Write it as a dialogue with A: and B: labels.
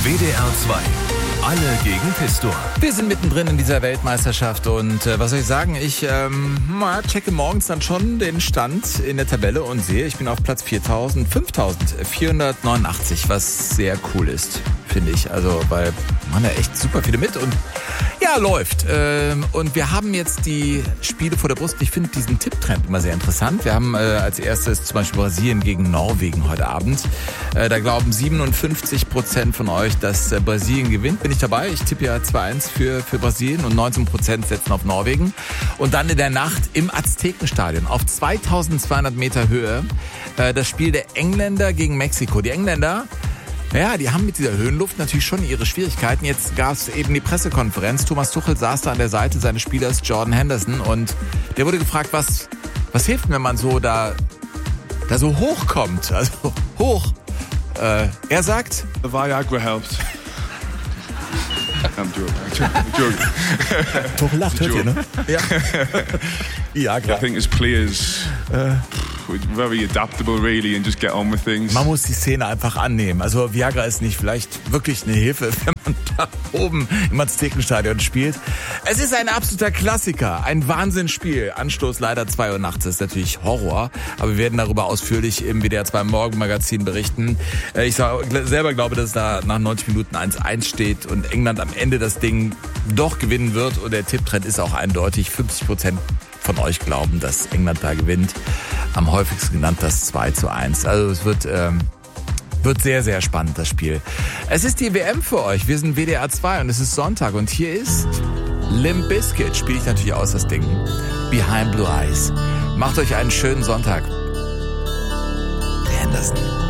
A: WDR 2. Alle gegen Pistor.
B: Wir sind mittendrin in dieser Weltmeisterschaft und was soll ich sagen, ich checke morgens dann schon den Stand in der Tabelle und sehe, ich bin auf Platz 5489, was sehr cool ist, finde ich. Also, weil man ja echt super viele mit und ja, läuft. Und wir haben jetzt die Spiele vor der Brust. Ich finde diesen Tipptrend immer sehr interessant. Wir haben als erstes zum Beispiel Brasilien gegen Norwegen heute Abend. Da glauben 57% von euch, dass Brasilien gewinnt. Bin ich dabei. Ich tippe ja 2-1 für Brasilien und 19% setzen auf Norwegen. Und dann in der Nacht im Aztekenstadion auf 2200 Meter Höhe das Spiel der Engländer gegen Mexiko. Die Engländer, ja, die haben mit dieser Höhenluft natürlich schon ihre Schwierigkeiten. Jetzt gab es eben die Pressekonferenz. Thomas Tuchel saß da an der Seite seines Spielers Jordan Henderson und der wurde gefragt, was hilft, wenn man so da so hochkommt, also hoch. Er sagt,
C: The Viagra helps. I'm joking.
B: Tuchel lacht, hört ihr, ne? Ja. Viagra.
C: I think as players, we're very adaptable really and just get on with things.
B: Man muss die Szene einfach annehmen. Also Viagra ist nicht vielleicht wirklich eine Hilfe, wenn man da oben im Aztekenstadion spielt. Es ist ein absoluter Klassiker, ein Wahnsinnsspiel. Anstoß leider 2 Uhr nachts, das ist natürlich Horror. Aber wir werden darüber ausführlich im WDR 2 Morgenmagazin berichten. Ich selber glaube, dass es da nach 90 Minuten 1-1 steht und England am Ende das Ding doch gewinnen wird. Und der Tipptrend ist auch eindeutig. 50% von euch glauben, dass England da gewinnt. Am häufigsten genannt das 2-1. Also es wird sehr, sehr spannend, das Spiel. Es ist die WM für euch. Wir sind WDR 2 und es ist Sonntag. Und hier ist Limp Bizkit. Spiele ich natürlich aus, das Ding. Behind Blue Eyes. Macht euch einen schönen Sonntag. Der Henderson.